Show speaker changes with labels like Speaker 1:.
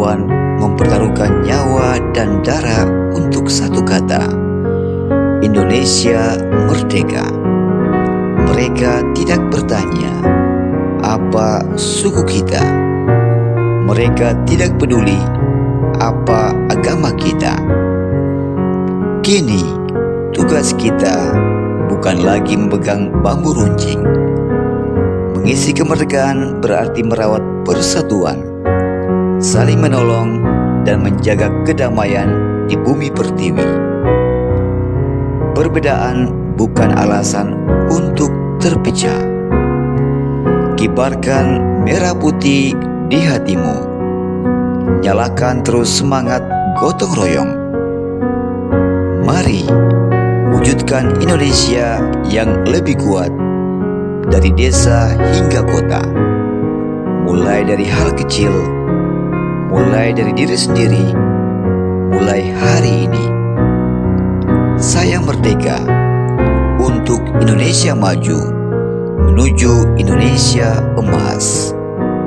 Speaker 1: pahlawan mempertaruhkan nyawa dan darah untuk satu kata: Indonesia merdeka. Mereka tidak bertanya apa suku kita. Mereka tidak peduli apa agama kita. Kini tugas kita bukan lagi memegang bambu runcing. Mengisi kemerdekaan berarti merawat persatuan, saling menolong, dan menjaga kedamaian di bumi pertiwi. Perbedaan bukan alasan untuk terpecah. Kibarkan merah putih di hatimu. Nyalakan terus semangat gotong royong. Mari wujudkan Indonesia yang lebih kuat dari desa hingga kota. Mulai dari hal kecil, mulai dari diri sendiri, mulai hari ini. Saya merdeka untuk Indonesia maju, menuju Indonesia emas.